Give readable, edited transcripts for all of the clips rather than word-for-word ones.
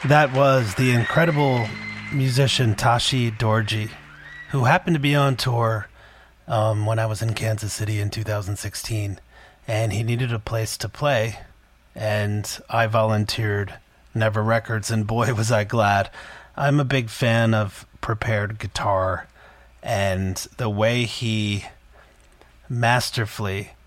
That was the incredible musician Tashi Dorji, who happened to be on tour when I was in Kansas City in 2016, and he needed a place to play, and I volunteered Never Records, and boy was I glad. I'm a big fan of prepared guitar, and the way he masterfully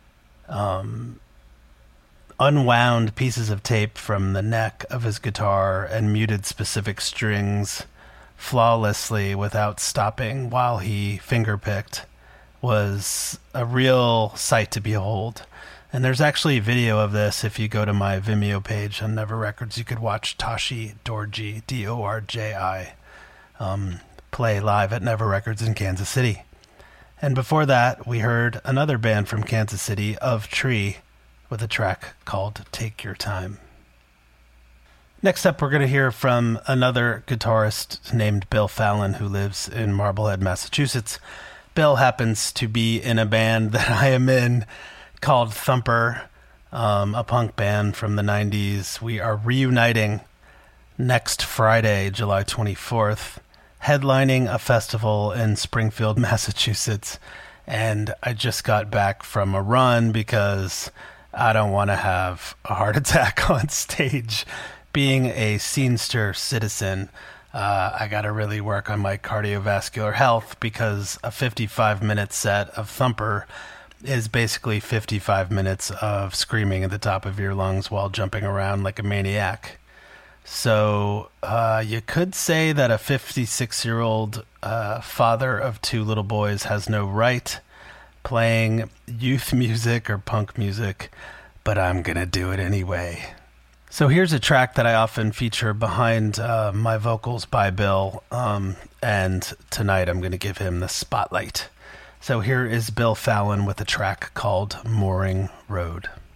unwound pieces of tape from the neck of his guitar and muted specific strings flawlessly without stopping while he fingerpicked was a real sight to behold. And there's actually a video of this. If you go to my Vimeo page on Never Records, you could watch Tashi Dorji, Dorji, play live at Never Records in Kansas City. And before that, we heard another band from Kansas City, Of Tree, with a track called Take Your Time. Next up, we're going to hear from another guitarist named Bill Fallon, who lives in Marblehead, Massachusetts. Bill happens to be in a band that I am in called Thumper, a punk band from the 90s. We are reuniting next Friday, July 24th, headlining a festival in Springfield, Massachusetts. And I just got back from a run because I don't want to have a heart attack on stage. Being a scenester citizen, I got to really work on my cardiovascular health because a 55-minute set of Thumper is basically 55 minutes of screaming at the top of your lungs while jumping around like a maniac. So you could say that a 56-year-old father of two little boys has no right playing youth music or punk music, but I'm going to do it anyway. So here's a track that I often feature behind my vocals by Bill, and tonight I'm going to give him the spotlight. So here is Bill Fallon with a track called Mooring Road.